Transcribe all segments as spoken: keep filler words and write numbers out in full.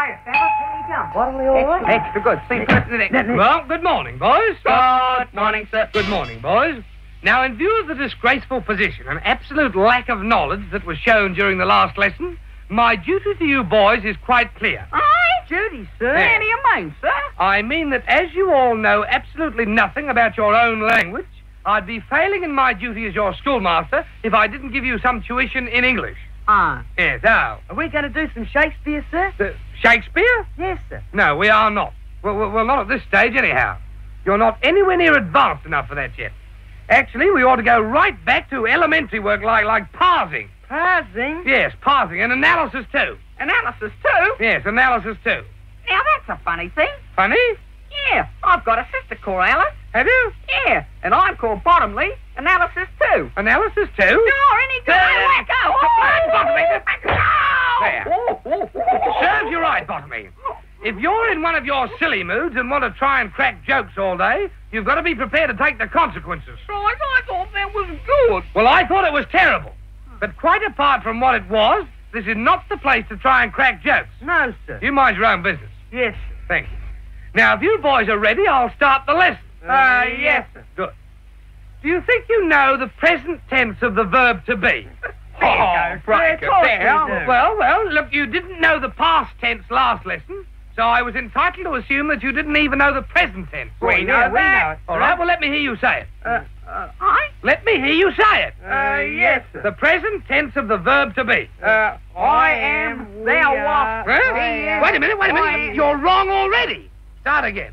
Hiya, Santa. Here you come. Bottomley all right? Extra good. Same person in it. Well, good morning, boys. Good morning, sir. Good morning, boys. Now, in view of the disgraceful position and absolute lack of knowledge that was shown during the last lesson, my duty to you boys is quite clear. Aye? Duty, sir? Yeah. How do you mean, sir? I mean that as you all know absolutely nothing about your own language, I'd be failing in my duty as your schoolmaster if I didn't give you some tuition in English. Ah. Yes, how? Are we going to do some Shakespeare, sir? Uh, Shakespeare? Yes, sir. No, we are not. Well, well, well, not at this stage, anyhow. You're not anywhere near advanced enough for that yet. Actually, we ought to go right back to elementary work like, like parsing. Parsing? Yes, parsing, and analysis, too. Analysis, too? Yes, analysis, too. Now, that's a funny thing. Funny? Yeah, I've got a sister called Alice. Have you? Yeah, and I'm called Bottomley. Analysis, too. Analysis, too? Sure, any good. Uh, Let go. Oh, Bottomley. There. Serves you right, Bottomley. If you're in one of your silly moods and want to try and crack jokes all day, you've got to be prepared to take the consequences. Right, I thought that was good. Well, I thought it was terrible. But quite apart from what it was, this is not the place to try and crack jokes. No, sir. You mind your own business. Yes, sir. Thank you. Now, if you boys are ready, I'll start the lesson. Uh, yes, sir. Good. Do you think you know the present tense of the verb to be? Oh, Frank, of course we do. Well, well, look, you didn't know the past tense last lesson, so I was entitled to assume that you didn't even know the present tense. We know yeah, we that. know it. All right, well, let me hear you say it. Uh, uh, I? Let me hear you say it. Uh, yes, sir. The present tense of the verb to be. Uh, I am, we thou are, wast. Huh? I am, Wait a minute, wait a minute. I am. You're wrong already. Start again.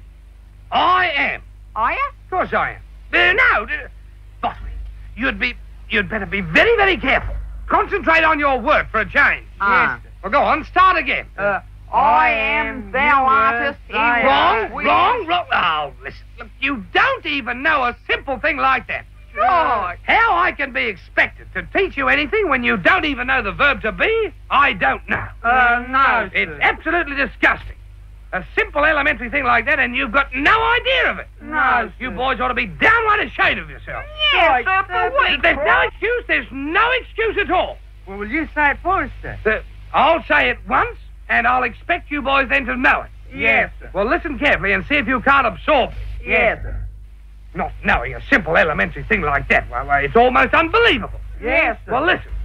I am. Are you? Of course I am. Uh, no, uh, Bottomley, you'd be, you'd better be very, very careful. Concentrate on your work for a change. Ah. Yes. Well, go on, start again. Uh, I am, thou you artist, were, I he wrong, was, we- wrong, wrong. Oh, listen, look, you don't even know a simple thing like that. Right. How I can be expected to teach you anything when you don't even know the verb to be, I don't know. Uh, no, It's sir. absolutely disgusting. A simple elementary thing like that, and you've got no idea of it. No, You sir. boys ought to be downright ashamed of yourselves. Yes, Right, sir, sir, but wait, There's no Fred. excuse. There's no excuse at all. Well, will you say it for us, sir? Uh, I'll say it once, and I'll expect you boys then to know it. Yes, sir. Well, listen carefully and see if you can't absorb it. Yes, sir. Not knowing a simple elementary thing like that, well, well, it's almost unbelievable. Yes, sir. Well, listen.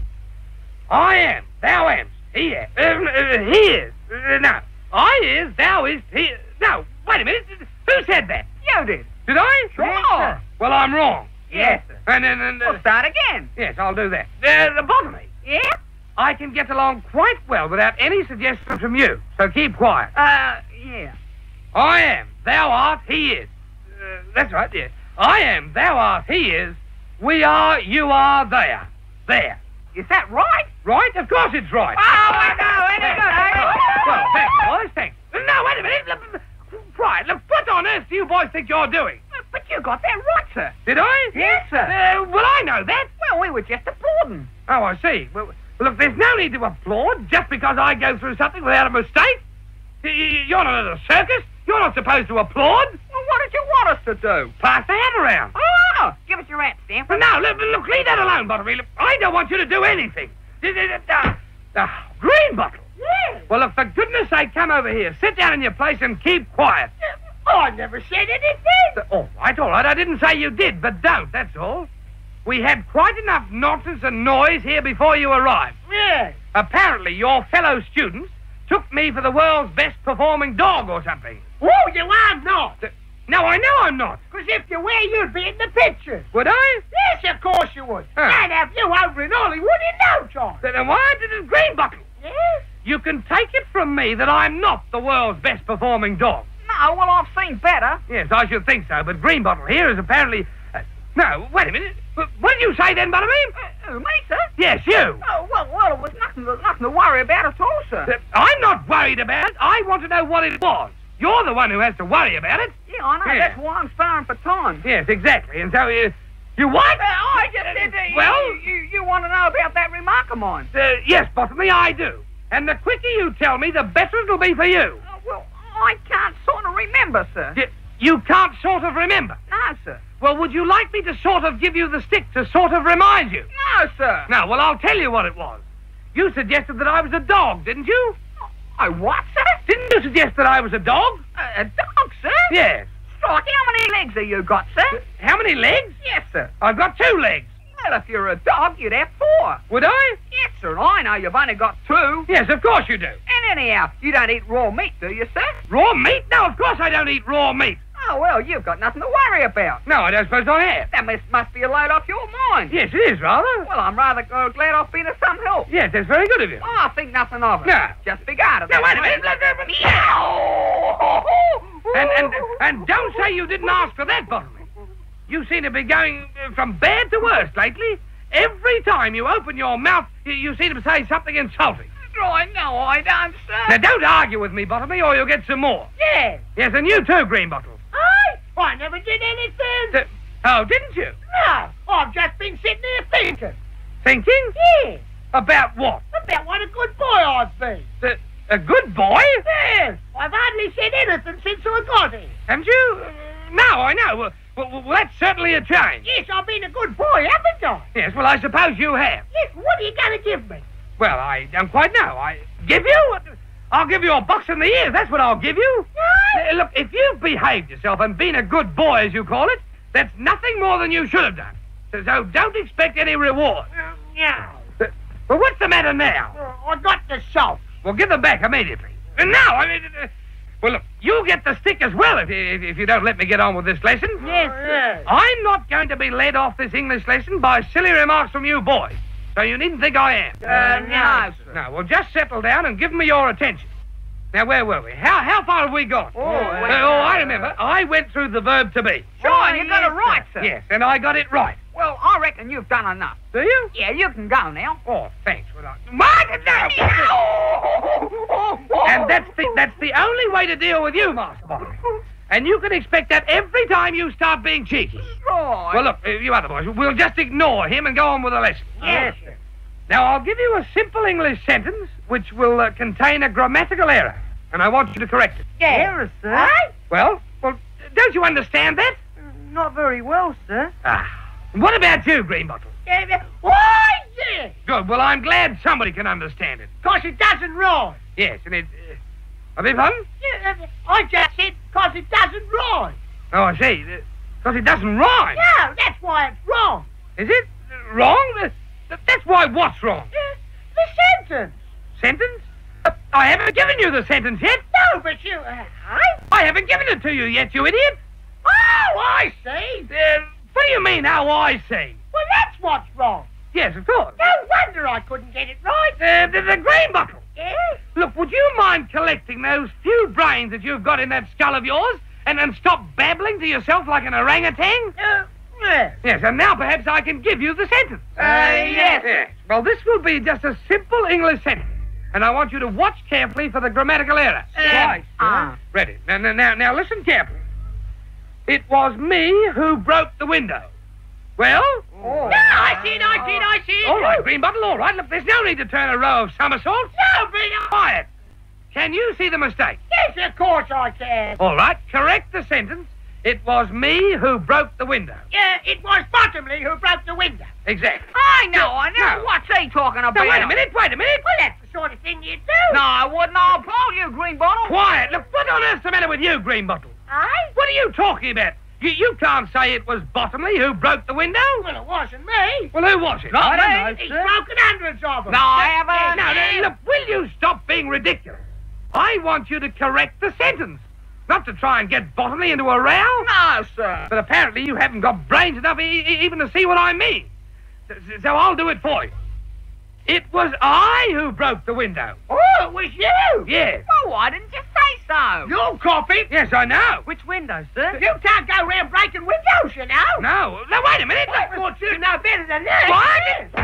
I am, thou amst, he is, uh, uh, he is. Uh, no, I is, thou is, he. No, wait a minute. Who said that? You did. Did I? Sure. Yes, sir. Well, I'm wrong. Yes, sir. And then, and, uh, Well, start again. yes, I'll do that. Uh, the Bottomley. Yeah? I can get along quite well without any suggestions from you, so keep quiet. Uh, yeah. I am, thou art, he is. Uh, that's right, yes. I am, thou art, he is. We are, you are, they are. There. Is that right? Right? Of course it's right. Oh, I know. Any good, eh? Well, thank you, boys, thank you. No, wait a minute. Look, quiet. Look, what on earth do you boys think you're doing? But you got that right, sir. Did I? Yes, sir. Uh, well, I know that. Well, we were just applauding. Oh, I see. Well, well, look, there's no need to applaud just because I go through something without a mistake. Y- y- You're not at a circus. You're not supposed to applaud. Well, what did you want us to do? Pass the hat around. Oh, give us your hat, Stanford. But no, look, look, leave that alone, Bottomley. Look, I don't want you to do anything. The, the, the, the green bottle. Yes. Well, look, for goodness sake, come over here. Sit down in your place and keep quiet. I never said anything. All right, all right. I didn't say you did, but don't, that's all. We had quite enough nonsense and noise here before you arrived. Yes. Apparently, your fellow students took me for the world's best performing dog or something. Oh, you are not. Th- No, I know I'm not. Because if you were, you'd be in the pictures. Would I? Yes, of course you would. Huh. I'd have you over in Hollywood in no time. Then why did it green bottle? Yes? You can take it from me that I'm not the world's best performing dog. No, well, I've seen better. Yes, I should think so, but Greenbottle here is apparently... Uh, no, wait a minute. Wh- What did you say then, Butterbean? Uh, uh, me, sir? Yes, you. Oh, well, well, it was nothing, to- nothing to worry about at all, sir. Uh, I'm not worried about it. I want to know what it was. You're the one who has to worry about it. Yeah, I know. Yeah. That's why I'm starring for time. Yes, exactly. And so, uh, you what? Uh, I just did. Uh, Well- you, you, you want to know about that remark of mine? Uh, yes, Bottomley, I do. And the quicker you tell me, the better it'll be for you. Uh, well, I can't sort of remember, sir. Y- You can't sort of remember. No, sir. Well, would you like me to sort of give you the stick to sort of remind you? No, sir. No, well, I'll tell you what it was. You suggested that I was a dog, didn't you? I what, sir? Didn't you suggest that I was a dog? A, a dog, sir? Yes. Strike, how many legs have you got, sir? How many legs? Yes, sir. I've got two legs. Well, if you're a dog, you'd have four. Would I? Yes, sir. I know you've only got two. Yes, of course you do. And anyhow, you don't eat raw meat, do you, sir? Raw meat? No, of course I don't eat raw meat. Oh, well, you've got nothing to worry about. No, I don't suppose I have. That must, must be a load off your mind. Yes, it is, rather. Well, I'm rather uh, glad I've been of some help. Yes, that's very good of you. Oh, I think nothing of it. No. Just regard it. Now, that wait a way. minute. And, and, and don't say you didn't ask for that, Bottomley. You seem to be going uh, from bad to worse lately. Every time you open your mouth, you, you seem to say something insulting. Right, no, I don't, sir. Now, don't argue with me, Bottomley, or you'll get some more. Yes. Yes, and you too, Greenbottle. I? I never did anything. Uh, oh, didn't you? No, I've just been sitting here thinking. Thinking? Yes. About what? About what a good boy I've been. The, a good boy? Yes. I've hardly said anything since I got here. Haven't you? Uh, no, I know. Well, well, well, that's certainly a change. Yes, I've been a good boy, haven't I? Yes, well, I suppose you have. Yes, what are you going to give me? Well, I don't quite know. I give you? I'll give you a box in the ears. That's what I'll give you. Uh, look, if you've behaved yourself and been a good boy, as you call it, that's nothing more than you should have done. So, so don't expect any reward. Uh, yeah. Uh, well, what's the matter now? Uh, I got the salt. Well, give them back immediately. And now, I mean... Uh, well, look, you'll get the stick as well if, if, if you don't let me get on with this lesson. Yes, sir. I'm not going to be led off this English lesson by silly remarks from you boys. So you needn't think I am. Uh, no, sir. No, well, just settle down and give me your attention. Now, where were we? How how far have we gone? Oh, Uh, well, oh, I remember. I went through the verb to be. Sure, Oh, and you got yes, it right, sir. sir. Yes, and I got it right. Well, I reckon you've done enough. Do you? Yeah, you can go now. Oh, thanks. Well, I... What? No. And that's the, that's the only way to deal with you, Master Bottomley. And you can expect that every time you start being cheeky. Right. Well, look, uh, you other boys, we'll just ignore him and go on with the lesson. Yes, sir. Now, I'll give you a simple English sentence which will uh, contain a grammatical error, and I want you to correct it. Error, sir? Aye? Well, well, don't you understand that? Not very well, sir. Ah. What about you, Greenbottle? Why, yes. Good. Well, I'm glad somebody can understand it. Because it doesn't rhyme. Yes, and it... Uh, I beg pardon? Yeah, uh, I just said because it doesn't rhyme. Oh, I see. Because it doesn't rhyme. No, that's why it's wrong. Is it? Uh, wrong? Uh, th- that's why what's wrong? Uh, the sentence. Sentence? Uh, I haven't given you the sentence yet. No, but you... Uh, I? I haven't given it to you yet, you idiot. Oh, I see. Uh, what do you mean, how I see? Well, that's what's wrong. Yes, of course. No wonder I couldn't get it right. Uh, the, the Greenbottle. Yes? Look, would you mind collecting those few brains that you've got in that skull of yours and, and stop babbling to yourself like an orangutan? Uh, yes. Yes, and now perhaps I can give you the sentence. Uh, yes. Yes. Well, this will be just a simple English sentence, and I want you to watch carefully for the grammatical error. Right. Uh, Ready. Now, now, now, now listen carefully. It was me who broke the window. Well? No, I see it, I see it, I see it. All right, Greenbottle, all right. Look, there's no need to turn a row of somersaults. No, but I... Quiet. Can you see the mistake? Yes, of course I can. All right, correct the sentence. It was me who broke the window. Yeah, it was Bottomley who broke the window. Exactly. I know, I know. No. What's he talking about? Now, wait a minute, wait a minute. Well, that's the sort of thing you do. No, I wouldn't. I'll pull you, Greenbottle. Quiet. Look, what on earth's the matter with you, Greenbottle? Aye? What are you talking about? You, you can't say it was Bottomley who broke the window. Well, it wasn't me. Well, who was it? Not me. He's broken hundreds of them. No, I haven't. Now, now, look, will you stop being ridiculous? I want you to correct the sentence, not to try and get Bottomley into a row. No, sir. But apparently you haven't got brains enough e- e- even to see what I mean. So, so I'll do it for you. It was I who broke the window. Oh, it was you. Yes. Well, why didn't you say so? You copy. Yes, I know. Which window, sir? You can't go round breaking windows, you know. No. Now, wait a minute. I thought you'd know better than that. What?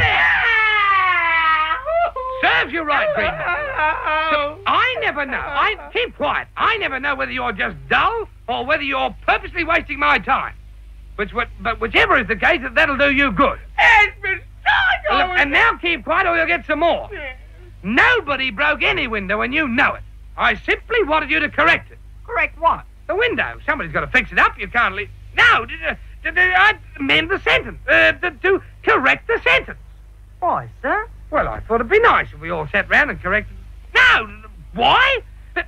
Serves you right, Greenbottle. I never know. I keep quiet. I never know whether you're just dull or whether you're purposely wasting my time. Which, what, but whichever is the case, that'll do you good. Look, and now keep quiet or you'll get some more. Nobody broke any window and you know it. I simply wanted you to correct it. Correct what? The window. Somebody's got to fix it up. You can't leave. No, d- d- d- d- I amend the sentence. Uh, to, to correct the sentence. Why, sir? Well, I thought it'd be nice if we all sat round and corrected. No, why? But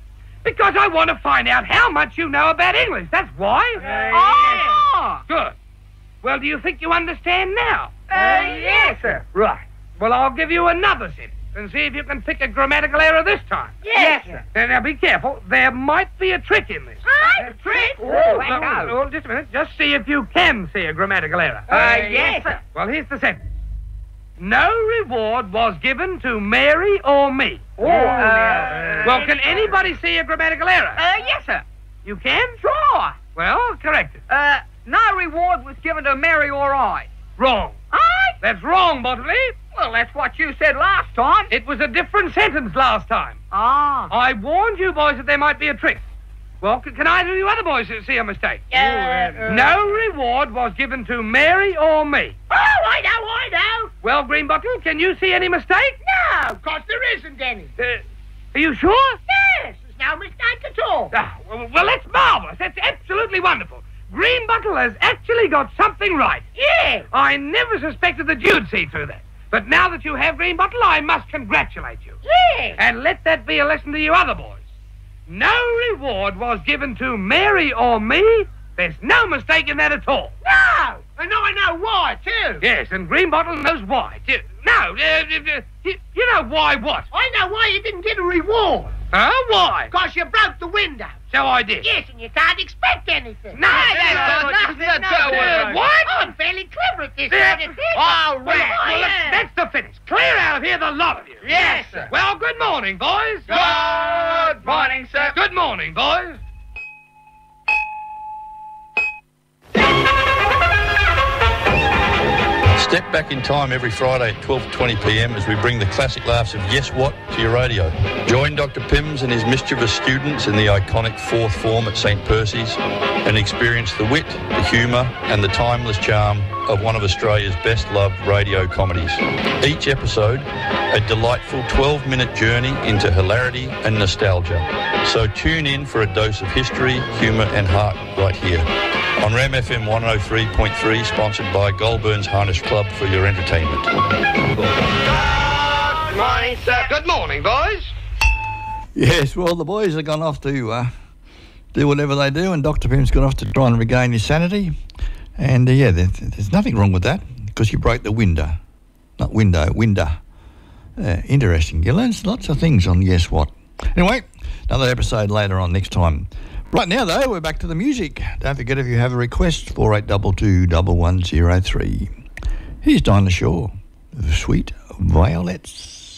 Because I want to find out how much you know about English. That's why. Oh! Good. Well, do you think you understand now? Uh, yes, sir. Right. Well, I'll give you another sentence and see if you can pick a grammatical error this time. Yes, sir. Now, now be careful. There might be a trick in this. A trick? Oh, Oh, no, no. oh, just a minute. Just see if you can see a grammatical error. Uh, yes, sir. Well, here's the sentence. No reward was given to Mary or me. Oh, uh, Well, can anybody see a grammatical error? Uh, yes, sir. You can? Sure. Well, correct it. Uh, no reward was given to Mary or I. Wrong. Aye? That's wrong, Bottomley. Well, that's what you said last time. It was a different sentence last time. Ah. I warned you boys that there might be a trick. Well, c- can either of you other boys see a mistake? Uh, No reward was given to Mary or me. Oh, I know, I know. Well, Greenbottle, can you see any mistake? No, of course there isn't any. Uh, are you sure? Yes, there's no mistake at all. Ah, well, well, that's marvelous. That's absolutely wonderful. Greenbottle has actually got something right. Yeah. I never suspected that you'd see through that. But now that you have Greenbottle, I must congratulate you. Yeah. And let that be a lesson to you other boys. No reward was given to Mary or me. There's no mistake in that at all. No. And I know why, too. Yes, and Greenbottle knows why. too. No, uh, uh, you, you know why what? I know why you didn't get a reward. Huh? Why? Because you broke the window. So I did. Yes, and you can't expect anything. No, that's no, got no, nothing no, to do no, with it. what? I'm fairly clever at this Yeah. sort of thing. All right. Well, Well, yeah. that's the finish. Clear out of here, the lot of you. Yes, sir. Well, good morning, boys. Good morning, sir. Good morning, boys. Step back in time every Friday at twelve twenty p m as we bring the classic laughs of Yes What to your radio. Join Doctor Pims and his mischievous students in the iconic fourth form at Saint Percy's and experience the wit, the humour and the timeless charm of one of Australia's best-loved radio comedies. Each episode, a delightful twelve-minute journey into hilarity and nostalgia. So tune in for a dose of history, humour and heart right here on Ram F M one oh three point three, sponsored by Goulburn's Harness Club for your entertainment. Good morning, sir. Good morning, boys. Yes, well, the boys have gone off to uh, do whatever they do, and Doctor Pim's gone off to try and regain his sanity. And, uh, yeah, there, there's nothing wrong with that, because you broke the window. Not window, window. Uh, interesting. You learn lots of things on Yes What. Anyway, another episode later on next time. Right now, though, we're back to the music. Don't forget, if you have a request, four eight two two, one one zero three. Here's Dinah Shaw, the Sweet Violets.